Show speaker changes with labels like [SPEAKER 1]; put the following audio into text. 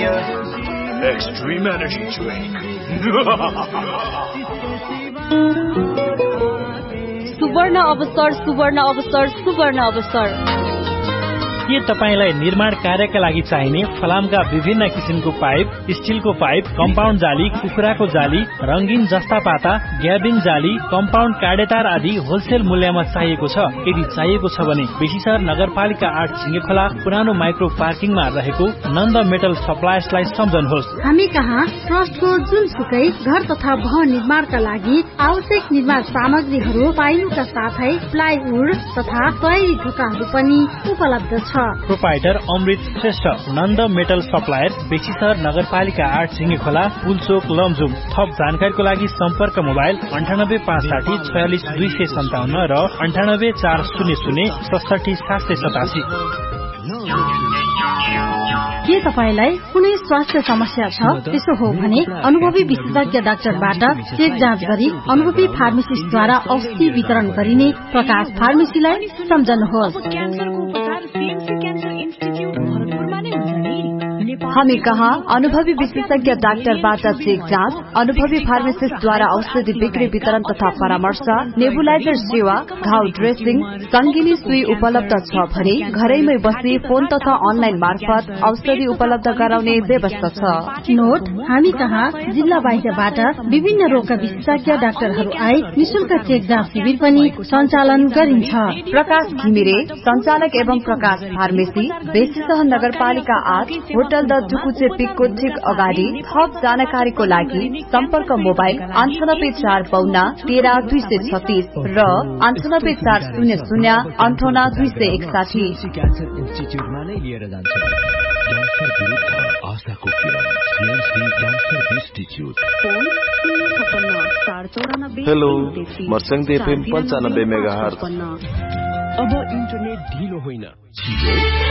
[SPEAKER 1] Premier Extreme Energy Drink.
[SPEAKER 2] सुवर्ण अवसर सुवर्ण अवसर सुवर्ण अवसर।
[SPEAKER 3] के तपाईलाई निर्माण कार्यका लागि चाहिने फलामका विभिन्न किसिमको पाइप, स्टिलको पाइप, कम्पाउन्ड जाली, कुखुराको जाली, रंगीन जस्ता पाता, ग्याबिङ जाली, कम्पाउन्ड काडेतार आदि होलसेल मूल्यमा चाहिएको छ? यदि चाहिएको छ भने बेसीसर नगरपालिका 8 सिंगेखोला पुरानो माइक्रो पार्किङमा रहेको नन्द मेटल सप्लायर्सलाई सम्झनुहोस्।
[SPEAKER 2] हामी कहाँ ट्रस्टको जुनसुकै घर तथा भवन निर्माणका लागि आवश्यक निर्माण सामग्रीहरू पाइनुका साथै प्लाइवुड तथा तयारी ढोकाहरू पनि उपलब्ध छ।
[SPEAKER 3] प्रोपाइटर अमृत श्रेष्ठ, नन्द मेटल सप्लायर्स, बेसीसर नगरपालिका 8 सिंगेखोला, पुलचोक, लमजुम। थप जानकारीको लागि सम्पर्क मोबाइल 9856 46 257 र 98 400 67 787।
[SPEAKER 2] के तपाईलाई कुनै स्वास्थ्य समस्या छ? त्यसो हो भने अनुभवी विशेषज्ञ डाक्टरबाट चेक जाँच गरी अनुभवी फार्मेसिस्टद्वारा औषधि वितरण गरिने प्रकाश फार्मेसीलाई सम्झनुहोस्।
[SPEAKER 4] हामी कहाँ अनुभवी विशेषज्ञ डाक्टरबाट चेक जाँच, अनुभवी फार्मेसिस्टद्वारा औषधि बिक्री वितरण तथा परामर्श, नेबुलाइजर सेवा, घाउ ड्रेसिङ, संगिनी सुई उपलब्ध छ भने घरैमै बसी फोन तथा अनलाइन मार्फत औषधि उपलब्ध गराउने व्यवस्था छ।
[SPEAKER 2] नोट, हामी कहाँ जिल्ला बाहिरबाट विभिन्न रोगका विशेषज्ञ डाक्टरहरू आई निशुल्क चेक जाँच शिविर पनि सञ्चालन गरिन्छ।
[SPEAKER 4] प्रकाश घिमिरे संचालक एवं प्रकाश फार्मेसी, बेसीसहर नगरपालिका 8, होटल द जुकुचे पिकको ठीक अगाडि। थप जानकारीको लागि सम्पर्क मोबाइल 9845 13 236 र 9840 58 261।
[SPEAKER 5] क्यान्सर इन्स्टिच्युटमा नै लिएर जान्छ। क्यान्सर विरुद्ध आशाको किरण, CMC cancer institute.
[SPEAKER 6] Hello, मर्सङ FM 95 megahertz.
[SPEAKER 5] अब इन्टरनेट ढिलो होइन, छिटो